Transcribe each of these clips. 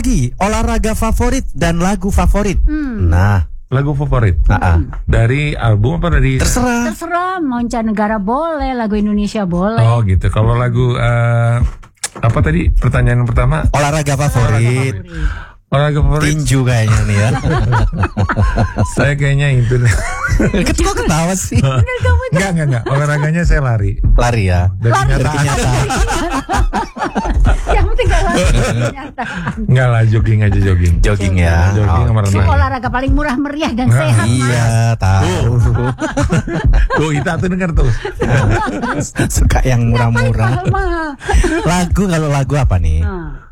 lagi, olahraga favorit dan lagu favorit. Nah, lagu favorit dari album apa dari? Terserah, mancanegara boleh, lagu Indonesia boleh. Oh gitu. Kalau lagu apa tadi pertanyaan yang pertama? Olahraga favorit. Olahraga favorit tinju kayaknya nih ya. Saya kayaknya itu. Kok ketawa sih? Enggak. Olahraganya saya lari. Lari ya. Dari kenyataan. Yang penting gak lari. Kenyataan. Enggak lah, jogging aja jogging. Jogging ya. Jogging sama renang. Olahraga paling murah meriah dan sehat. Iya, tahu. Tuh, Ita tuh dengar tuh. Suka yang murah-murah. Kalau lagu apa nih?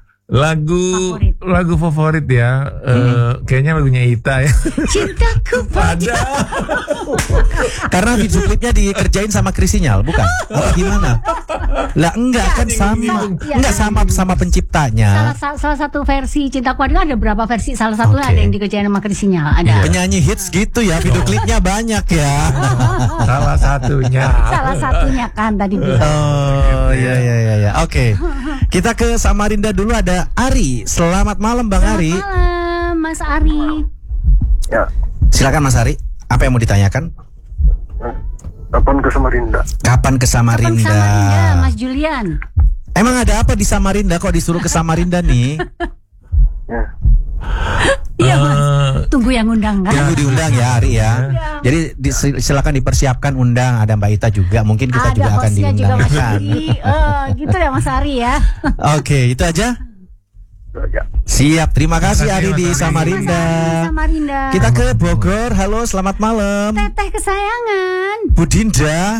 Lagu favorit ya, kayaknya lagunya Ita ya. Cintaku pada. Karena video klipnya dikerjain sama Krisinyal, bukan? Atau gimana? Lah enggak kan sama, enggak sama penciptanya. Salah satu versi Cintaku Pada ada berapa versi? Salah satunya ada yang dikerjain sama Krisinyal. Ada. Penyanyi hits gitu ya, video klipnya banyak ya. Salah satunya kan tadi bilang. Oh iya. Oke. Kita ke Samarinda dulu, ada Ari. Selamat malam Bang Ari. Selamat malam Mas Ari. Ya. Silakan Mas Ari. Apa yang mau ditanyakan? Kapan ke Samarinda? Kapan ke Samarinda, Mas Julian? Emang ada apa di Samarinda kok disuruh ke Samarinda nih? Ya. Iya Mas. Tunggu yang undang kan? Tunggu diundang ya Ari ya. Jadi silakan dipersiapkan undang. Ada Mbak Ita juga. Mungkin kita juga akan diundang. Juga Mas Ari. Gitu ya Mas Ari ya. Oke, itu aja. Siap, terima kasih Ari di Samarinda. Kita ke Bogor. Halo, selamat malam. Teteh kesayangan Bu Dinda.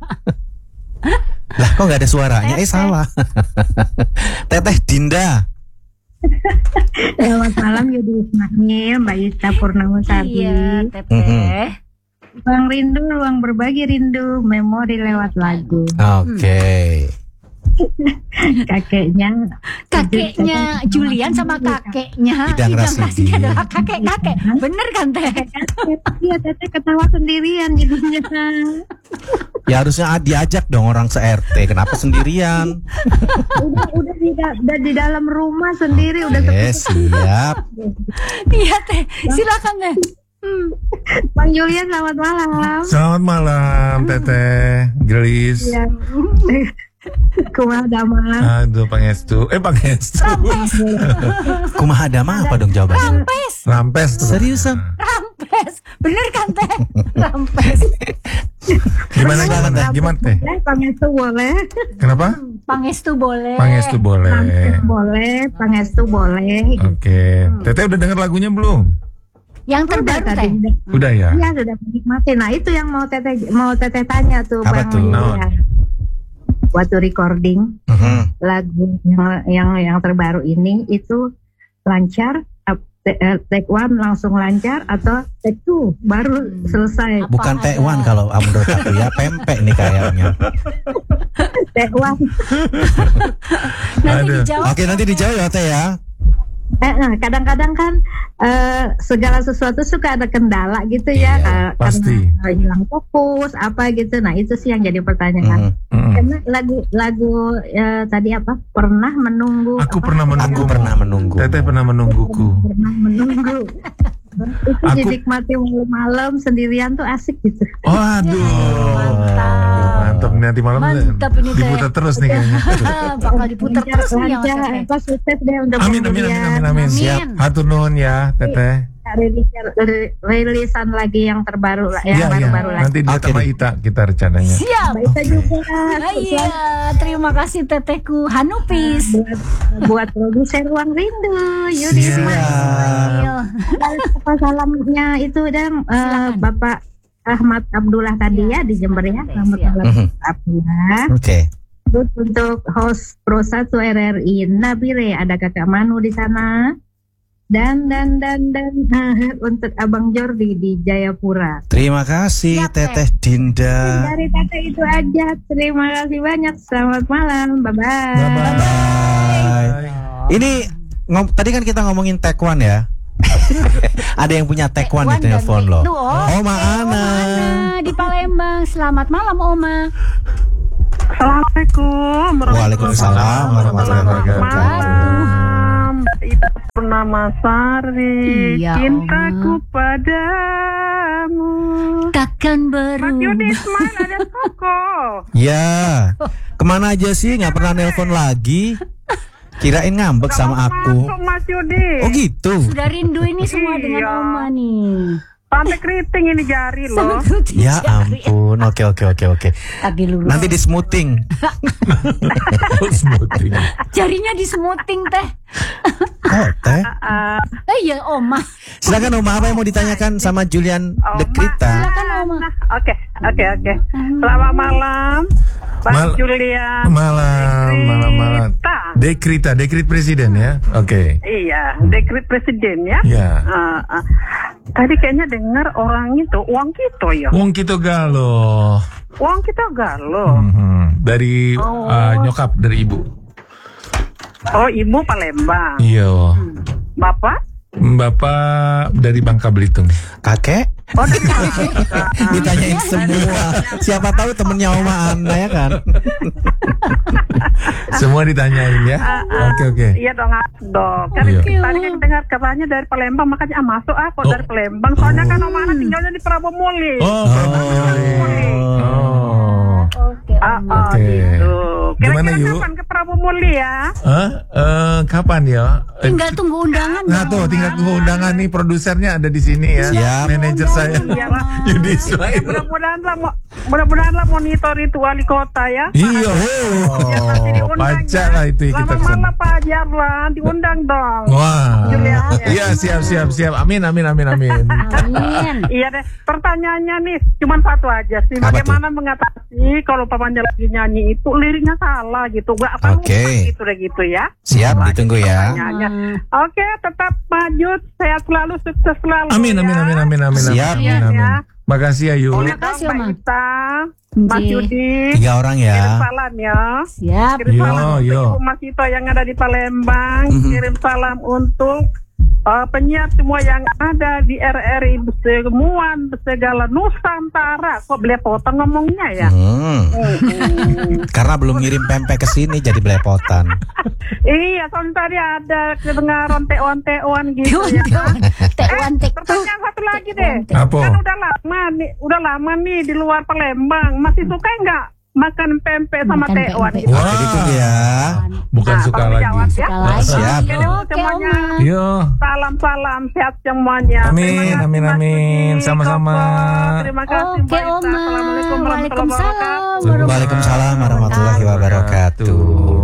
Lah kok nggak ada suaranya? Salah. Teteh Dinda. Selamat malam Yudi Ismail, Mbak Ita Purnawasari. Iya, Teteh. Ruang rindu, ruang berbagi rindu, memori lewat lagu. Oke. Kakeknya Julian sama kakeknya Idang Rasidi adalah kakek. Bener kan Teh? Iya, Teteh ketawa sendirian jadinya. Ya harusnya diajak dong orang se-RT. Kenapa sendirian? udah di dalam rumah sendiri. Udah siap. Iya Teh, silakan Teh. Bang Julian, selamat malam. Selamat malam Teteh Gelis. Ya. Kumaha damang. Aduh, Pangestu. Kumaha damang apa dong jawabannya? Rampes. Seriusan? Rampes. Bener kan Teh? Rampes. Gimana Teh? Pangestu boleh. Kenapa? Pangestu boleh. Pangestu boleh. Oke. Teteh udah denger lagunya belum? Yang terbaru Teh? Udah ya? Iya, sudah menikmati. Nah, itu yang mau teteh tanya tuh. Apa tuh? Waktu recording lagu yang terbaru ini itu lancar, take one langsung lancar atau take two baru selesai? Bukan take one kalau menurut aku ya, pempek nih kayaknya. Take one. Nanti dijawab. Oke, nanti dijawab ya Teh ya. Kadang-kadang kan segala sesuatu suka ada kendala gitu ya, pasti karena hilang fokus apa gitu. Nah itu sih yang jadi pertanyaan. Karena lagu tadi apa? Pernah menunggu. Aku pernah menunggu. Teteh pernah menungguku. Itu dinikmati malam sendirian tuh asik gitu. Mantap. Nanti malam diputar terus nih kayaknya. Bakal diputar terus nih. Sukses deh untuk amin. Siap. Hatur nuhun ya Teteh. Rilisan lagi yang terbaru lah, baru-baru lagi. Nanti dia sama Ita kita rencananya. Siap. Ita juga. Iya, terima kasih Tetehku Hanupis. Buat produser Ruang Rindu, Yudi Ismail. Salamnya itu dan Bapak Ahmad Abdullah tadi ya di Jember ya. Selamat malam Abdullah. Oke. Terus untuk host Pro 1 RRI Nabire, ada Kakak Manu di sana. Dan untuk Abang Jordi di Jayapura. Terima kasih Teteh Dinda. Dari Teteh itu aja. Terima kasih banyak. Selamat malam. Bye-bye. Ini tadi kan kita ngomongin taekwondo ya. Ada yang punya taekwondo di telepon loh. Oma Ana di Palembang. Selamat malam Oma. Assalamualaikum. Waalaikumsalam warahmatullahi wabarakatuh. Purnamasari, Iya, cintaku padamu. Takkan Mas Yudi, berubah. Ismail ada Koko. Ya, kemana aja sih? Nggak pernah nelpon lagi. Kirain ngambek sama aku. Masuk Mas Yudi. Oh gitu. Sudah rindu ini semua dengan Iya. Oma nih. Sampai keriting ini jari loh. Ya ampun. Oke. Lagi lulu. Nanti di smoothing. Smoothing. Jarinya disemuting teh. Oh, teh. Iya Oma. Silakan Oma, apa yang mau ditanyakan sama Julian Dekrita? Silakan Oma. Oke. Selamat malam, Bang Julian. Malam. Dekrit presiden ya. Oke. Iya, dekret presiden ya. Ya. Tadi kayaknya dengar orang itu uang kita ya. Wong kita galo. Uang kita galau. Dari nyokap dari ibu. Oh, ibu Palembang. Iya. Bapak? Bapak dari Bangka Belitung. Kakek? Oh, dari Ditanyain semua. Siapa tahu temennya Oma Ana ya kan? Semua ditanyain ya. Oke. Iya dong, Kan Iya. tadi kan dengar katanya dari Palembang, makanya masuk kok dari Palembang. Soalnya kan Om Ana tinggalnya di Prabomuli. Oh, Prabomuli. Oh. Oke Oma. Oke. Gitu. Gimana, Kira-kira Yu? kapan ke Prabomuli ya? Kapan ya? Tinggal tunggu undangan. Nah tuh, tinggal tunggu undangan nih, produsernya ada di sini ya. Siap. Manajer saya. Iya lah. Yudi Ya, Ismail. mudah-mudahan lah monitor itu wali kota ya. Iya. Ya, pasti diundang Baca ya. lah itu kita Selamat kesana. malam Pak Jarlan, diundang dong. Wah. Julian. Iya, siap. Amin. Amin. Iya deh, pertanyaannya nih cuma satu aja sih. Apa Bagaimana mengatasi kalau pamannya lagi nyanyi itu liriknya salah gitu, gak apa Oke. gitu deh gitu ya. Siap, ditunggu ya. Pertanyaannya. Oke, tetap maju, sehat selalu, sukses selalu. Amin. Siap. Amin. Makasih ya, Yu. Boleh Makasih, dong, Oma. Mbak Ita, Mas Nji. Yudi. 3 orang Kirim ya. salam ya. Siap. Kirim salam untuk Yo. Ibu Mas Ito yang ada di Palembang. Kirim salam untuk penyiar semua yang ada di RRI semua segala Nusantara. Kok belepotan ngomongnya ya? Karena belum ngirim pempek ke sini jadi belepotan. Iya, soalnya tadi ada kedengaran tewan-tewan gitu ya. Tekwan tektu. Pertanyaan satu lagi deh. Apa? Kan udah lama nih di luar Palembang. Masih suka nggak makan pempek sama Makan tewan? pempek. Gitu? Wah. Oke, ditunggu ya. Bukan Nah, suka tolong lagi. jawab ya. Suka lagi. Siap. Oke Semuanya. Oma. Yo. Salam sehat semuanya. Amin, Terima kasih, amin, Mas amin. Budi, Sama-sama. Koko. Terima kasih Oke Mbak Ita. Oma. Assalamualaikum warahmatullahi wabarakatuh. Waalaikumsalam. Waalaikumsalam warahmatullahi wabarakatuh.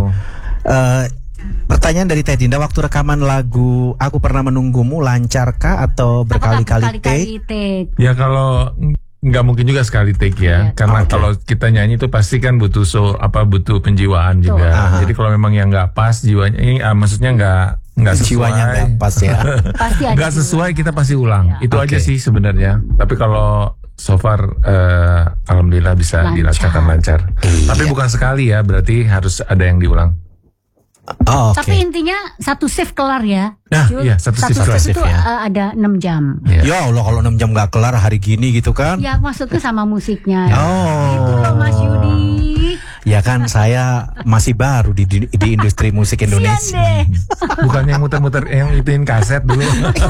Pertanyaan dari Teh Dinda, waktu rekaman lagu Aku Pernah Menunggumu lancarkah atau berkali-kali take? take? Ya kalau nggak mungkin juga sekali take ya, Iya. karena kalau kita nyanyi itu pasti kan butuh butuh penjiwaan juga. Aha. Jadi kalau memang yang nggak pas jiwanya, maksudnya nggak sesuai, Jiwanya nggak pas ya. Pasti ada. nggak sesuai kita pasti ulang. Itu Oke. aja sih sebenarnya. Tapi kalau so far alhamdulillah bisa Lancar. dilaksanakan lancar. Iya. Tapi bukan sekali ya, berarti harus ada yang diulang. Oh, oke. Tapi intinya satu shift kelar ya. Nah, Jul. iya, satu shift kelar. shift itu ya. ada 6 jam. Ya. Ya Allah, kalau 6 jam nggak kelar hari gini gitu kan? Ya maksudnya sama musiknya. Oh. Itu loh Mas Yudi. Ya kan saya masih baru di industri musik Sian Indonesia. deh. Bukannya yang muter-muter yang ituin kaset dulu.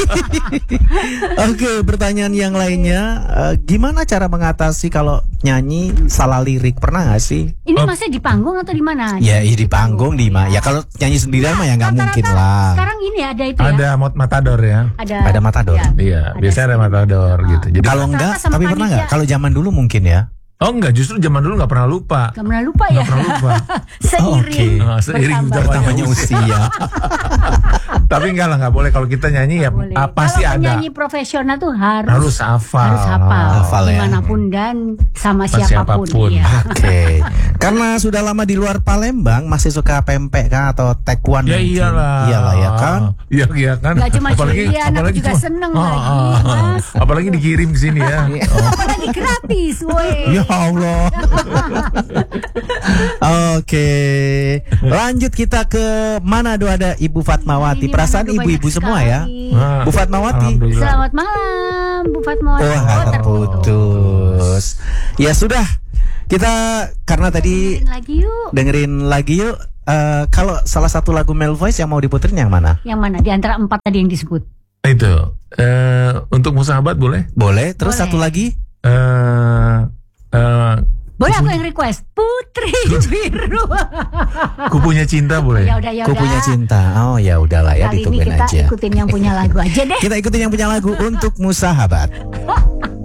Oke, pertanyaan yang lainnya, gimana cara mengatasi kalau nyanyi salah lirik? Pernah nggak sih? Ini masih di panggung atau di mana? Ya, di panggung ya kalau nyanyi sendirian mah ya nggak mungkin lah. Sekarang ini ada itu ya. Ada matador ya. Ada matador. Ya. Iya, biasanya ada matador gitu. Jadi Kalau Sama enggak, sama tapi pernah panitia. nggak? Kalau zaman dulu mungkin ya. oh enggak, justru zaman dulu nggak pernah lupa. Gak pernah lupa ya. Nggak pernah lupa. Seiring. Oke. Seiring bertambah. Bertambahnya usia. Tapi enggak lah, nggak boleh kalau kita nyanyi ya Boleh. pasti Kalau ada. penyanyi profesional tuh harus Harus hafal. Hafal ya. dimanapun dan sama Sama siapapun. siapapun. Iya. Oke. Karena sudah lama di luar Palembang, masih suka pempek kan atau taekwondo? Ya mungkin? iyalah. Iyalah ya kan. Iya kan. Gak cuma Julian, aku juga seneng lagi, Mas. Apalagi dikirim ke sini ya. Apalagi gratis, woi. Ya Allah. Oke. Lanjut kita ke Manado, ada Ibu Fatmawati. Ini Perasaan Manado ibu-ibu banyak semua ya. sekali. Nah, Bu Fatmawati. alhamdulillah. Selamat malam, Bu Fatmawati. Oh, Oh, terputus. terputus. Ya sudah. Kita karena tadi dengerin lagi yuk. Kalau salah satu lagu Male Voice yang mau diputerin yang mana? Yang mana? Di antara 4 tadi yang disebut. Itu untuk Musahabat boleh? Boleh. Terus satu lagi? Boleh aku yang request Putri Biru. Ku Punya Cinta boleh? Ya udah. Ku Punya Cinta. Oh ya udahlah ya, ditungguin aja. Kali ini kita ikutin yang punya lagu aja deh. Kita ikutin yang punya lagu untuk Musahabat.